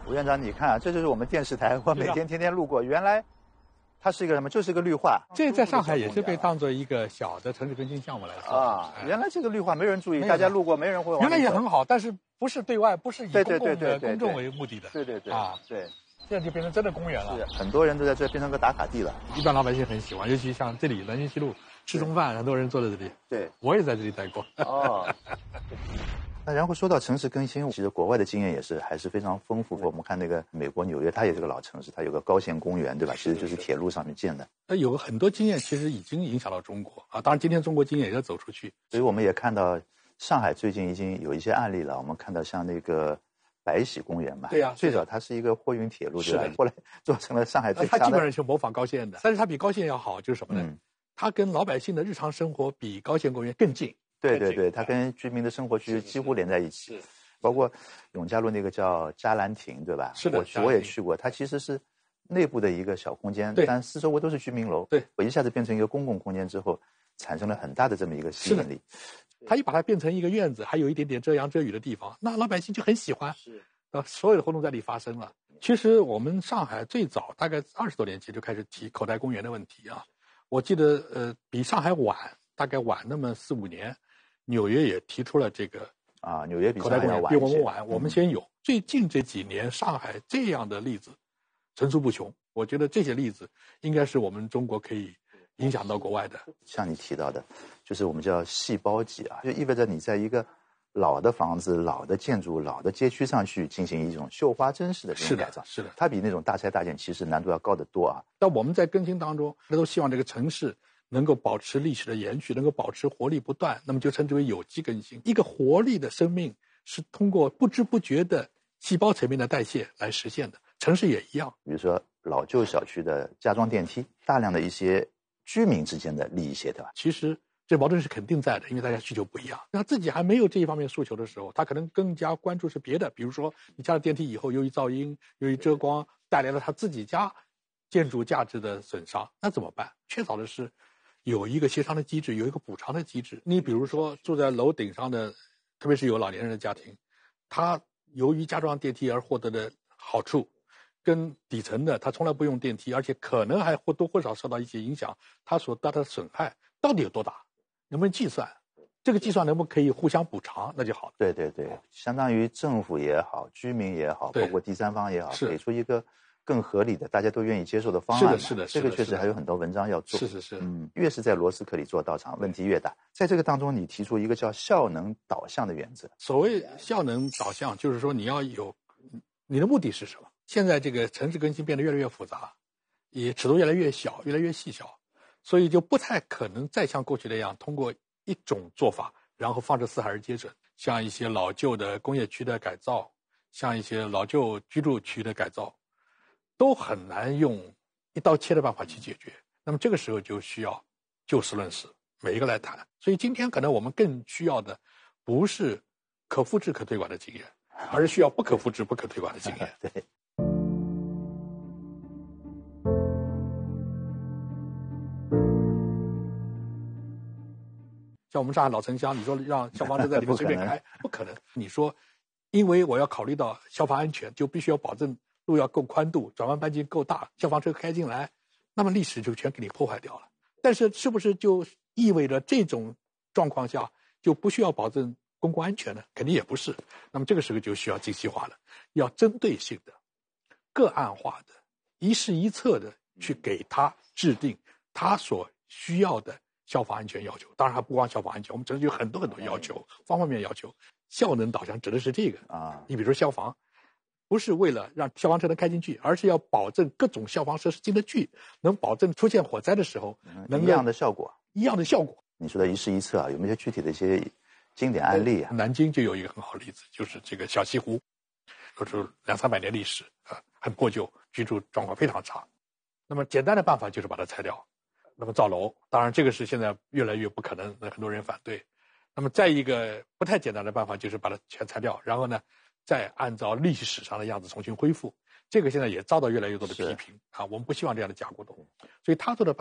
吴院长，你看啊，这就是我们电视台，我每天天天路过，原来它是一个什么？就是个绿化。 这在上海也是被当做一个小的城市更新项目来做啊。原来这个绿化没人注意，大家路过没人会往。 原来也很好，但是不是对外，不是以公众为目的的。 对啊， 对。 现在就变成真的公园了。 是，很多人都在这变成个打卡地了。 一般老百姓很喜欢，尤其像这里南京西路吃中饭，很多人坐在这里。 对， 我也在这里待过。 哦。那然后说到城市更新，其实国外的经验也是还是非常丰富。我们看那个美国纽约，它也是个老城市，它有个高线公园，对吧？其实就是铁路上面建的。 有很多经验，其实已经影响到中国啊。当然，今天中国经验也要走出去。 所以我们也看到上海最近已经有一些案例了。我们看到像那个白喜公园嘛， 对呀， 最早它是一个货运铁路，对吧？后来做成了上海最强的。 它基本上是模仿高线的，但是它比高线要好，就是什么呢？它跟老百姓的日常生活比高线公园更近。 对，它跟居民的生活区几乎连在一起。包括永嘉路那个叫嘉兰亭，对吧？ 是的， 我也去过。它其实是内部的一个小空间，但四周围都是居民楼。 对， 我一下子变成一个公共空间之后，产生了很大的这么一个吸引力。 它一把它变成一个院子，还有一点点遮阳遮雨的地方，那老百姓就很喜欢。是，所有的活动在这里发生了。其实我们上海最早大概20多年前就开始提口袋公园的问题啊。我记得比上海大概晚那么4、5年，纽约也提出了这个。啊， 纽约比口袋公园比我们晚，我们先有。最近这几年，上海这样的例子层出不穷。我觉得这些例子应该是我们中国可以影响到国外的。 像你提到的，就是我们叫细胞级啊，就意味着你在一个老的房子、老的建筑、老的街区上去进行一种绣花针式的这种改造。 是的， 它比那种大拆大建其实难度要高得多啊。 但我们在更新当中，都希望这个城市能够保持历史的延续，能够保持活力不断，那么就称之为有机更新。一个活力的生命是通过不知不觉的细胞层面的代谢来实现的，城市也一样。 比如说老旧小区的加装电梯，大量的一些居民之间的利益协调。 其实这矛盾是肯定在的，因为大家需求不一样。他自己还没有这一方面诉求的时候，他可能更加关注是别的，比如说你加了电梯以后，由于噪音、由于遮光，带来了他自己家建筑价值的损伤，那怎么办？缺少的是有一个协商的机制，有一个补偿的机制。你比如说住在楼顶上的，特别是有老年人的家庭，他由于加装电梯而获得的好处，跟底层的他从来不用电梯，而且可能还或多或少受到一些影响，他所带来的损害到底有多大？能不能计算？这个计算能不能可以互相补偿，那就好了。 对，相当于政府也好，居民也好，包括第三方也好，给出一个更合理的、大家都愿意接受的方案。 是的， 这个确实还有很多文章要做。 是。 越是在螺丝壳里做道场，问题越大。在这个当中，你提出一个叫效能导向的原则。 所谓效能导向，就是说你要有你的目的是什么？现在这个城市更新变得越来越复杂，也尺度越来越小，越来越细小，所以就不太可能再像过去那样通过一种做法，然后放着四海而皆准。像一些老旧的工业区的改造，像一些老旧居住区的改造，都很难用一刀切的办法去解决。那么这个时候就需要就事论事，每一个来谈。所以今天可能我们更需要的不是可复制可推广的经验，而是需要不可复制不可推广的经验。 对。 像我们上海老城乡，你说让消防车在里面随便开，不可能。你说，因为我要考虑到消防安全，就必须要保证路要够宽度，转弯半径够大，消防车开进来，那么历史就全给你破坏掉了。但是是不是就意味着这种状况下就不需要保证公共安全呢？肯定也不是。那么这个时候就需要精细化了，要针对性的、个案化的、一事一策的去给他制定他所需要的消防安全要求。当然还不光消防安全，我们城市有很多很多要求，方方面面要求。效能导向指的是这个啊。你比如说消防，不是为了让消防车能开进去，而是要保证各种消防设施进得去，能保证出现火灾的时候能一样的效果。 你说的一事一策啊，有没有具体的一些经典案例啊？ 南京就有一个很好的例子，就是这个小西湖，就是200、300年历史啊，很破旧，居住状况非常差。那么简单的办法就是把它拆掉，那么造楼。当然这个是现在越来越不可能，很多人反对。那么再一个不太简单的办法就是把它全拆掉，然后呢再按照历史上的样子重新恢复。这个现在也遭到越来越多的批评啊，我们不希望这样的假古董。所以他做的